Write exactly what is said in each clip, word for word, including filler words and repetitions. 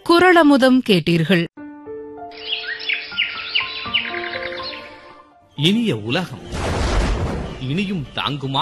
குறளமுதம் கேட்டீர்கள். இனிய உலகம் இனியும் தாங்குமா?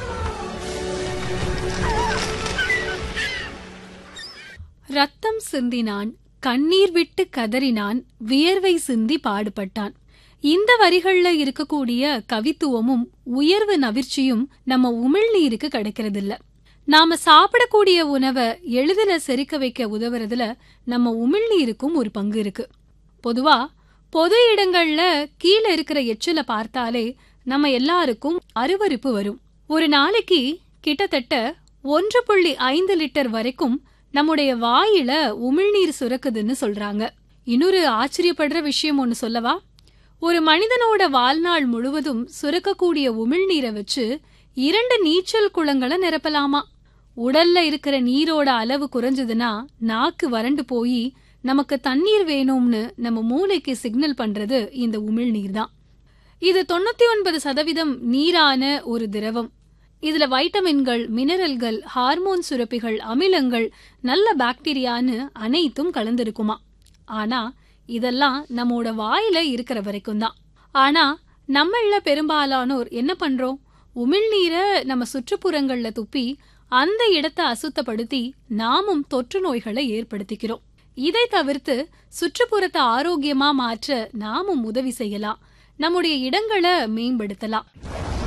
ரத்தம் சிந்தினான், கண்ணீர் விட்டு கதறினான், வியர்வை சிந்தி பாடுபட்டான். இந்த வரிகள்ல இருக்கக்கூடிய கவித்துவமும் உயர்வு நவிர்ச்சியும் நம்ம உமிழ்நீருக்கு கிடைக்கிறதில்ல. நாம சாப்பிடக்கூடிய உணவை எளிதில செரிக்க வைக்க உதவுறதுல நம்ம உமிழ்நீருக்கும் ஒரு பங்கு இருக்கு. பொதுவா பொது இடங்கள்ல கீழே இருக்கிற எச்சில பார்த்தாலே நம்ம எல்லாருக்கும் அருவருப்பு வரும். ஒரு நாளைக்கு கிட்டத்தட்ட ஒன்று புள்ளி ஐந்து லிட்டர் வரைக்கும் நம்முடைய வாயில உமிழ்நீர் சுரக்குதுன்னு சொல்றாங்க. இன்னொரு ஆச்சரியப்படுற விஷயம் ஒன்னு சொல்லவா? ஒரு மனிதனோட வாழ்நாள் முழுவதும் சுரக்கக்கூடிய உமிழ்நீரை வச்சு இரண்டு நீச்சல் குளங்களை நிரப்பலாமா. உடல்ல இருக்கிற நீரோட அளவு குறைஞ்சதுன்னா நாக்கு வறண்டு போய் நமக்கு தண்ணீர் வேணும்னு நம்ம மூளைக்கு சிக்னல் பண்றது இந்த உமிழ்நீர் தான். இது தொண்ணூத்தி ஒன்பது சதவீதம் நீரான ஒரு திரவம். இதுல வைட்டமின்கள், மினரல்கள், ஹார்மோன் சுரப்பிகள், அமிலங்கள், நல்ல பாக்டீரியான்னு அனைத்தும் கலந்திருக்குமா. ஆனா இதெல்லாம் நம்மோட வாயில இருக்கிற வரைக்கும் தான். ஆனா நம்மள பெரும்பாலானோர் என்ன பண்றோம்? உமிழ்நீரை நம்ம சுற்றுப்புறங்கள்ல துப்பி அந்த இடத்தை அசுத்தப்படுத்தி நாமும் தொற்று நோய்களை ஏற்படுத்திக்கிறோம். இதை தவிர்த்து சுற்றுப்புறத்தை ஆரோக்கியமா மாற்ற நாமும் உதவி செய்யலாம். நம்முடைய இடங்களை மேம்படுத்தலாம்.